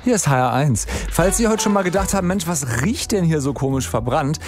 Hier ist HR1. Falls Sie heute schon mal gedacht haben, Mensch, was riecht denn hier so komisch verbrannt?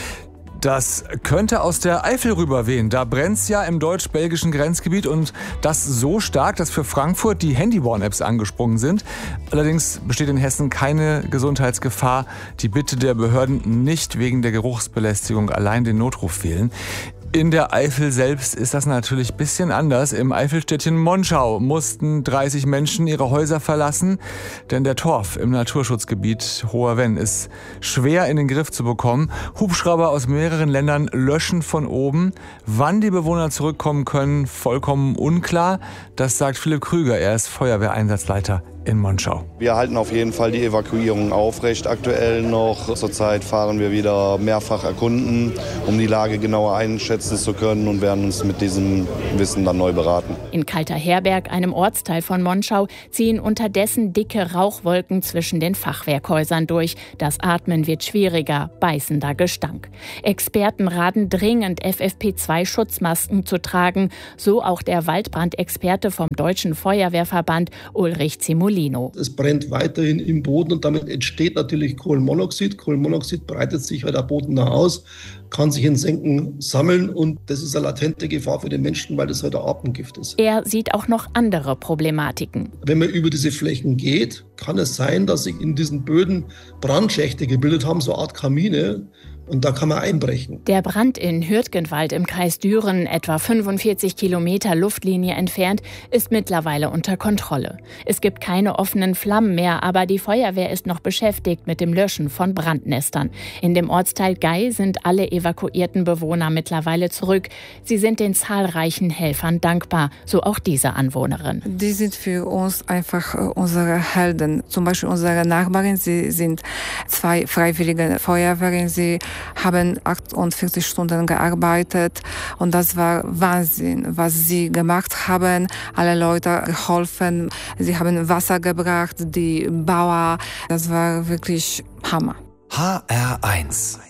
Das könnte aus der Eifel rüberwehen. Da brennt's ja im deutsch-belgischen Grenzgebiet und das so stark, dass für Frankfurt die Handywarn-Apps angesprungen sind. Allerdings besteht in Hessen keine Gesundheitsgefahr. Die Bitte der Behörden, nicht wegen der Geruchsbelästigung allein den Notruf wählen. In der Eifel selbst ist das natürlich ein bisschen anders. Im Eifelstädtchen Monschau mussten 30 Menschen ihre Häuser verlassen, denn der Torf im Naturschutzgebiet Hoher Venn ist schwer in den Griff zu bekommen. Hubschrauber aus mehreren Ländern löschen von oben. Wann die Bewohner zurückkommen können, vollkommen unklar. Das sagt Philipp Krüger, er ist Feuerwehreinsatzleiter in Monschau. Wir halten auf jeden Fall die Evakuierung aufrecht. Aktuell noch. Zurzeit fahren wir wieder mehrfach erkunden, um die Lage genauer einschätzen zu können und werden uns mit diesem Wissen dann neu beraten. In Kalterherberg, einem Ortsteil von Monschau, ziehen unterdessen dicke Rauchwolken zwischen den Fachwerkhäusern durch. Das Atmen wird schwieriger, beißender Gestank. Experten raten dringend, FFP2-Schutzmasken zu tragen. So auch der Waldbrandexperte vom Deutschen Feuerwehrverband Ulrich Zimolino. Es brennt weiterhin im Boden und damit entsteht natürlich Kohlenmonoxid. Kohlenmonoxid breitet sich halt am Boden nach aus, kann sich in Senken sammeln und das ist eine latente Gefahr für den Menschen, weil das halt ein Atemgift ist. Er sieht auch noch andere Problematiken. Wenn man über diese Flächen geht, kann es sein, dass sich in diesen Böden Brandschächte gebildet haben, so eine Art Kamine. Und da kann man einbrechen. Der Brand in Hürtgenwald im Kreis Düren, etwa 45 Kilometer Luftlinie entfernt, ist mittlerweile unter Kontrolle. Es gibt keine offenen Flammen mehr, aber die Feuerwehr ist noch beschäftigt mit dem Löschen von Brandnestern. In dem Ortsteil Gey sind alle evakuierten Bewohner mittlerweile zurück. Sie sind den zahlreichen Helfern dankbar, so auch diese Anwohnerin. Die sind für uns einfach unsere Helden. Zum Beispiel unsere Nachbarin, sie sind 2 freiwillige Feuerwehren, sie haben 48 Stunden gearbeitet und das war Wahnsinn, was sie gemacht haben. Alle Leute geholfen, sie haben Wasser gebracht, die Bauer, das war wirklich Hammer. HR1